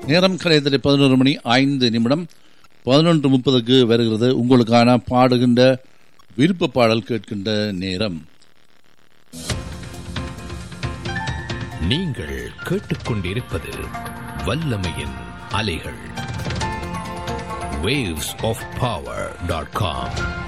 நேரம் கலையத்தில் 11:05. 11:30 வருகிறது. உங்களுக்கான பாடுகின்ற விருப்ப பாடல் கேட்கின்ற நேரம். நீங்கள் கேட்டுக்கொண்டிருப்பது வல்லமையின் அலைகள். waves of power.com